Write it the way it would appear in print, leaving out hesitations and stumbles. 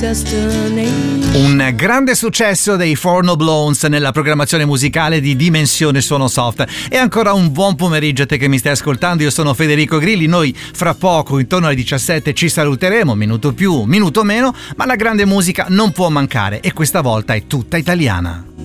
Un grande successo dei Four No Blondes nella programmazione musicale di Dimensione Suono Soft. E ancora un buon pomeriggio a te che mi stai ascoltando. Io sono Federico Grilli. Noi fra poco, intorno alle 17, ci saluteremo, minuto più, minuto meno, ma la grande musica non può mancare e questa volta è tutta italiana.